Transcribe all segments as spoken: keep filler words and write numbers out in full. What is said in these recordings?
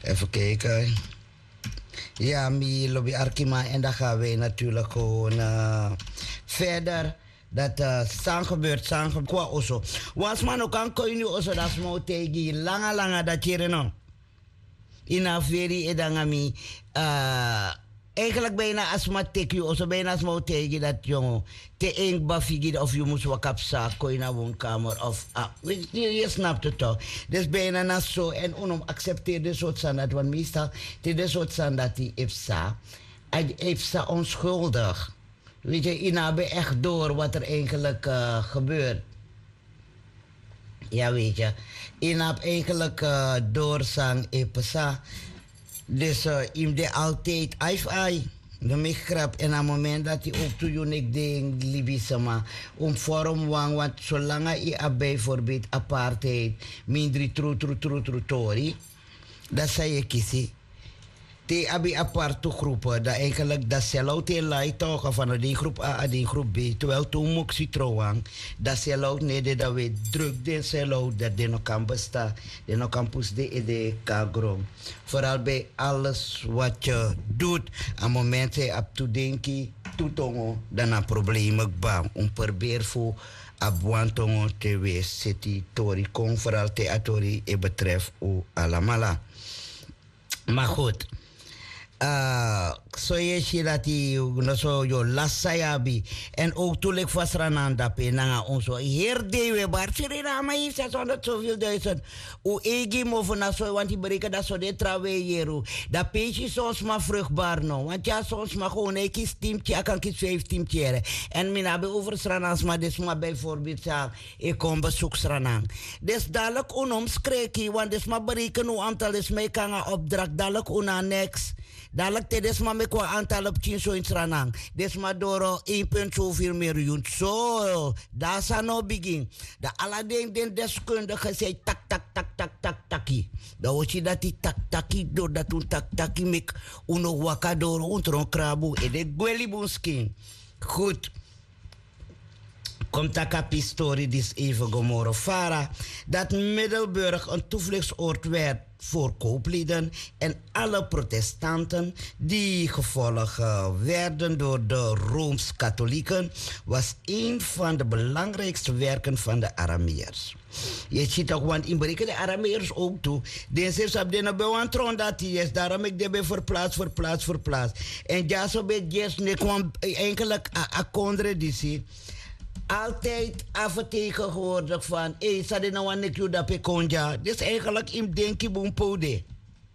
Even kijken. Ja, mi lobby Arkima. En dan gaan wij natuurlijk gewoon uh, verder. Dat uh, sang gebeurt, sang gebeurt. Kwa oso. Was man ook aan kon je oso dat smo tegi. Langa langa dat je no. Ina veri edangami. Uh, Eigenlijk bijna als maar teki oso bijna als maar tegi dat jongen. Te eng bafigi of je moest wakap sa kon naar woonkamer of ah, je, je snapt het toch. Dus bijna na zo en onom accepteer de soort sandat want meestal te de soort sandat die heeft sa. Hij heeft sa onschuldig. Weet je, Ina be echt door wat er eigenlijk uh, gebeurt. Ja, weet je. Ina heb eigenlijk uh, doorzang epesa. Dus uh, im de altijd aif ai. De migrap en aan het moment dat hij ook toe ik denk libisama om vorm wang want zolang hij a bijvoorbeeld apartheid mindri tru tru tru tru tori dat zei je kiesie. Te abi aparte groepen, dat eigenlijk dat zelf te leidt toch van die groep A en die groep B. Terwijl toen mocht je trouwen, dat zelf nee dat we druk den zelf dat de nog kan bestaan, de nog kan pusten de kagrom. Vooral bij alles wat je doet, aan momenten op te denken, toetongo, dan een probleem ook bang om probeer voor abuantongo te wees city tori kon vooral te atori e betreft o alamala. Maar goed. Uh, so je ziet dat die no so yo lasayabi en ook toen ik vast ranan dape na onzo hier de we bar sirina maar hier zeshonderd zoveel duizend o egi mo van so want die bereken dat so de travailleren dat peetje soms maar vruchtbaar no want ja soms maar gewoon een kies teamtje kan kies vijftien tiere en mina be over sranans maar des maar bijvoorbeeld sa ik kom bezoek sranang des dadelijk onom skreki want des maar bereken hoe aantal is mij kan opdracht dadelijk una next dadelijk te des maar me kwa aantal op tien zo in Sranang. Des maar door één punt zoveel miljoen. Zo, daar is no begin. De alleen den deskundige zei tak tak tak tak tak taki. Dan hoor je dat die tak taki door dat un tak taki mek uno waka door ontron krabu en de gweli boenskin. Goed. Komt dat historie dis even gomorro fara dat Middelburg een toevluchtsoord werd voor kooplieden en alle protestanten die gevolgd werden door de Rooms-Katholieken was een van de belangrijkste werken van de Arameërs. Je ziet ook, want in bereken de Arameërs ook toe. Deze is op de bewantron dat hij is. Daarom ik de verplaatst, verplaatst, verplaatst. En ja, zo bij Jes, ne kwam eigenlijk a kondre die zie. Altijd aftegenwoordig van, hé, hey, zou je nou aan ik dat pekonja? Dus eigenlijk in denkie boem pode.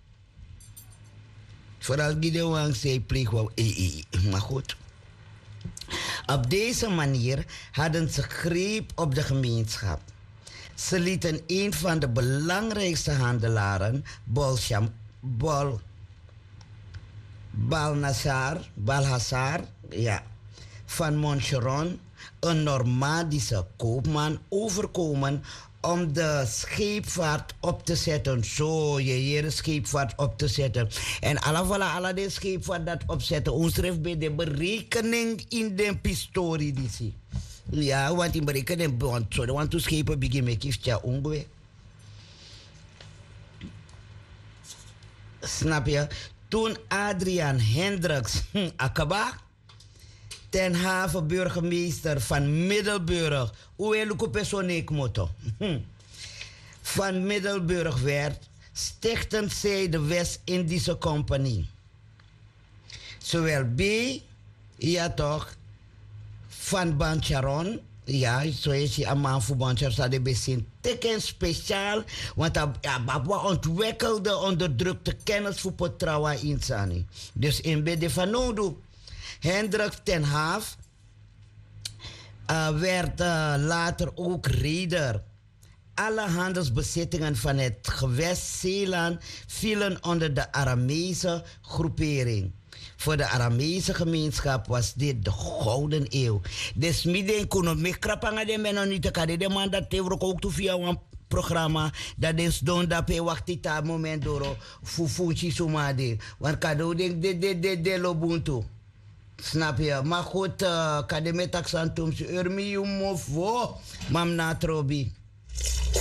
Vooral Gideon zei pleeg wel, hé, maar goed. Op deze manier hadden ze greep op de gemeenschap. Ze lieten een van de belangrijkste handelaren, Bolsham, Bol, Balnasar, Balhassar, ja, van Montgeron, een Normandische koopman overkomen om de scheepvaart op te zetten. Zo, je hier scheepvaart op te zetten. En alle voilà, alle de scheepvaart dat opzetten. Ons schrijft bij de berekening in de pistorie die zie. Ja, want in berekening, want zo, want to schepen begin met kiftja ongwe. Snap je? Toen Adriaan Hendricks, hm, akaba, ten haven burgemeester van Middelburg, hoe persoonlijk motto, van Middelburg werd, stichtten zij de West-Indische Compagnie. Zowel B, ja toch, van Bancharon, ja, zo is hij een man voor Bancharon, dat de bezin teken speciaal, want hij ontwikkelde onderdrukte kennis voor Potrawa Insani. Dus in Bede van Nodu. Hendrik ten Haaf uh, werd uh, later ook reder. Alle handelsbezittingen van het gewest Zeeland vielen onder de Aramese groepering. Voor de Aramese gemeenschap was dit de gouden eeuw. Dus midden kon me krapanga de men niet te kade de man dat te ook toe via een programma dat is doen dat pe wacht dit moment door fufuchi sumade. Want kado de de de de de lobuntu. Snap je? Maar goed, uh, kademetak santum se urmi umofo mam na trobi.